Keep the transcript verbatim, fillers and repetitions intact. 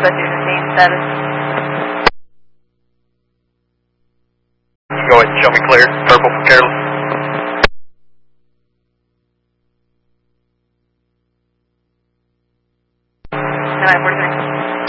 Dispatcher fifteen, status. Go ahead and show me clear. Purple for Carolyn. nine forty-three.